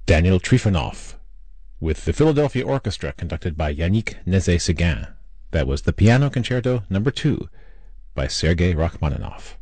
Daniel Trifonov, with the Philadelphia Orchestra conducted by Yannick Nézet-Séguin. That was the Piano Concerto No. 2 by Sergei Rachmaninoff.